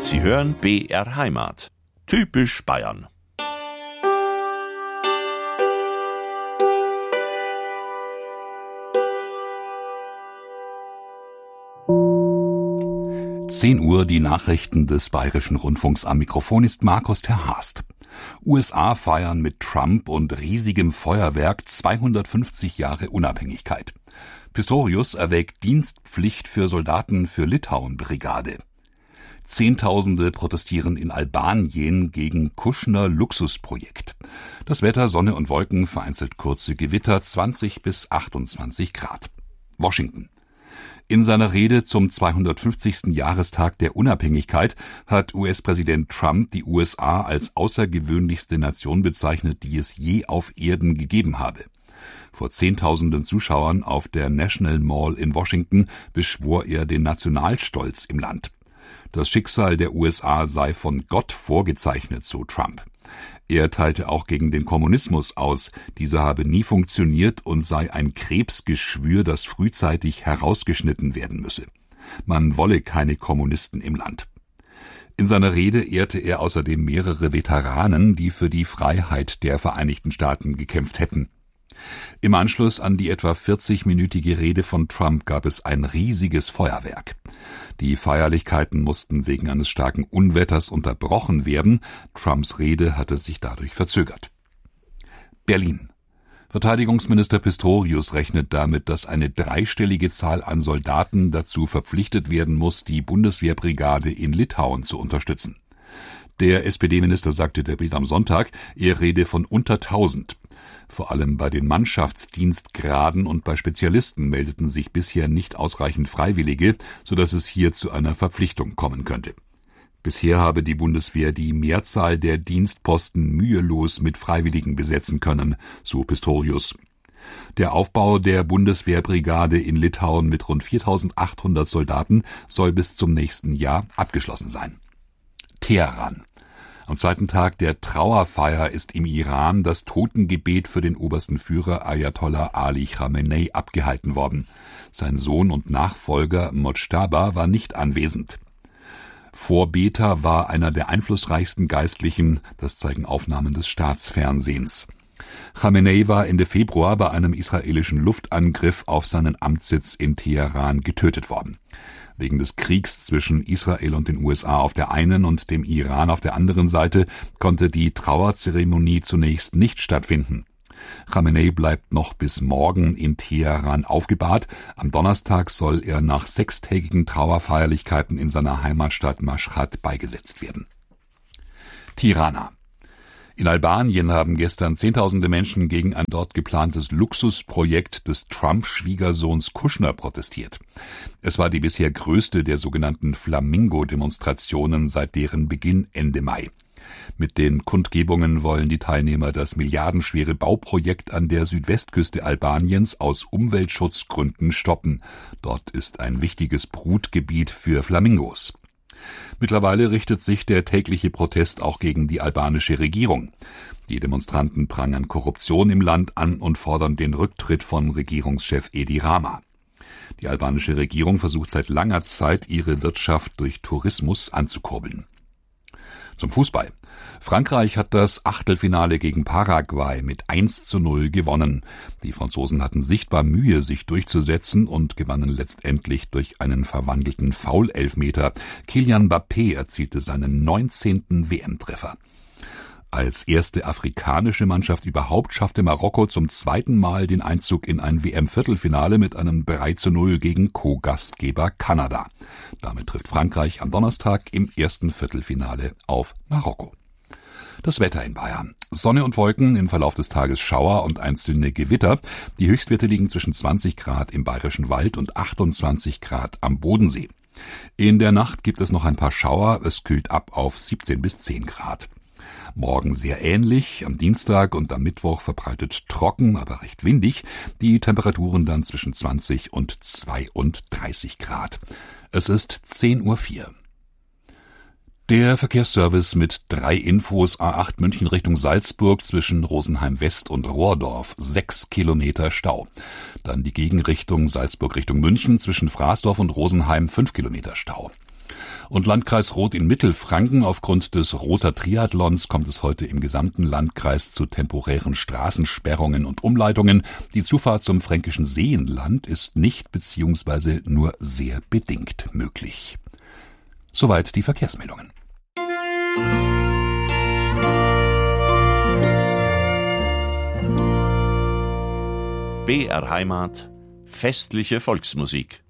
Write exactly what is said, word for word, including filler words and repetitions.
Sie hören B R Heimat. Typisch Bayern. zehn Uhr, die Nachrichten des Bayerischen Rundfunks. Am Mikrofon ist Markus ter Haast. U S A feiern mit Trump und riesigem Feuerwerk zweihundertfünfzig Jahre Unabhängigkeit. Pistorius erwägt Dienstpflicht für Soldaten für Litauen-Brigade. Zehntausende protestieren in Albanien gegen Kushner Luxusprojekt. Das Wetter, Sonne und Wolken, vereinzelt kurze Gewitter, zwanzig bis achtundzwanzig Grad. Washington. In seiner Rede zum zweihundertfünfzigsten Jahrestag der Unabhängigkeit hat U S-Präsident Trump die U S A als außergewöhnlichste Nation bezeichnet, die es je auf Erden gegeben habe. Vor Zehntausenden Zuschauern auf der National Mall in Washington beschwor er den Nationalstolz im Land. Das Schicksal der U S A sei von Gott vorgezeichnet, so Trump. Er teilte auch gegen den Kommunismus aus, dieser habe nie funktioniert und sei ein Krebsgeschwür, das frühzeitig herausgeschnitten werden müsse. Man wolle keine Kommunisten im Land. In seiner Rede ehrte er außerdem mehrere Veteranen, die für die Freiheit der Vereinigten Staaten gekämpft hätten. Im Anschluss an die etwa vierzigminütige Rede von Trump gab es ein riesiges Feuerwerk. Die Feierlichkeiten mussten wegen eines starken Unwetters unterbrochen werden. Trumps Rede hatte sich dadurch verzögert. Berlin. Verteidigungsminister Pistorius rechnet damit, dass eine dreistellige Zahl an Soldaten dazu verpflichtet werden muss, die Bundeswehrbrigade in Litauen zu unterstützen. Der S P D-Minister sagte der Bild am Sonntag, er rede von unter tausend. Vor allem bei den Mannschaftsdienstgraden und bei Spezialisten meldeten sich bisher nicht ausreichend Freiwillige, sodass es hier zu einer Verpflichtung kommen könnte. Bisher habe die Bundeswehr die Mehrzahl der Dienstposten mühelos mit Freiwilligen besetzen können, so Pistorius. Der Aufbau der Bundeswehrbrigade in Litauen mit rund viertausendachthundert Soldaten soll bis zum nächsten Jahr abgeschlossen sein. Teheran. Am zweiten Tag der Trauerfeier ist im Iran das Totengebet für den obersten Führer Ayatollah Ali Khamenei abgehalten worden. Sein Sohn und Nachfolger Mojtaba war nicht anwesend. Vorbeter war einer der einflussreichsten Geistlichen, das zeigen Aufnahmen des Staatsfernsehens. Khamenei war Ende Februar bei einem israelischen Luftangriff auf seinen Amtssitz in Teheran getötet worden. Wegen des Kriegs zwischen Israel und den U S A auf der einen und dem Iran auf der anderen Seite konnte die Trauerzeremonie zunächst nicht stattfinden. Khamenei bleibt noch bis morgen in Teheran aufgebahrt. Am Donnerstag soll er nach sechstägigen Trauerfeierlichkeiten in seiner Heimatstadt Mashhad beigesetzt werden. Tirana. In Albanien haben gestern Zehntausende Menschen gegen ein dort geplantes Luxusprojekt des Trump-Schwiegersohns Kushner protestiert. Es war die bisher größte der sogenannten Flamingo-Demonstrationen seit deren Beginn Ende Mai. Mit den Kundgebungen wollen die Teilnehmer das milliardenschwere Bauprojekt an der Südwestküste Albaniens aus Umweltschutzgründen stoppen. Dort ist ein wichtiges Brutgebiet für Flamingos. Mittlerweile richtet sich der tägliche Protest auch gegen die albanische Regierung. Die Demonstranten prangern Korruption im Land an und fordern den Rücktritt von Regierungschef Edi Rama. Die albanische Regierung versucht seit langer Zeit, ihre Wirtschaft durch Tourismus anzukurbeln. Zum Fußball. Frankreich hat das Achtelfinale gegen Paraguay mit eins zu null gewonnen. Die Franzosen hatten sichtbar Mühe, sich durchzusetzen und gewannen letztendlich durch einen verwandelten Foul-Elfmeter. Kylian Mbappé erzielte seinen neunzehnten W M-Treffer. Als erste afrikanische Mannschaft überhaupt schaffte Marokko zum zweiten Mal den Einzug in ein W M-Viertelfinale mit einem drei zu null gegen Co-Gastgeber Kanada. Damit trifft Frankreich am Donnerstag im ersten Viertelfinale auf Marokko. Das Wetter in Bayern. Sonne und Wolken, im Verlauf des Tages Schauer und einzelne Gewitter. Die Höchstwerte liegen zwischen zwanzig Grad im Bayerischen Wald und achtundzwanzig Grad am Bodensee. In der Nacht gibt es noch ein paar Schauer, es kühlt ab auf siebzehn bis zehn Grad. Morgen sehr ähnlich, am Dienstag und am Mittwoch verbreitet trocken, aber recht windig, die Temperaturen dann zwischen zwanzig und zweiunddreißig Grad. Es ist zehn Uhr vier. Der Verkehrsservice mit drei Infos: A acht München Richtung Salzburg zwischen Rosenheim West und Rohrdorf, sechs Kilometer Stau. Dann die Gegenrichtung Salzburg Richtung München zwischen Fraßdorf und Rosenheim, fünf Kilometer Stau. Und Landkreis Roth in Mittelfranken. Aufgrund des Rother Triathlons kommt es heute im gesamten Landkreis zu temporären Straßensperrungen und Umleitungen. Die Zufahrt zum fränkischen Seenland ist nicht bzw. nur sehr bedingt möglich. Soweit die Verkehrsmeldungen. B R Heimat. Festliche Volksmusik.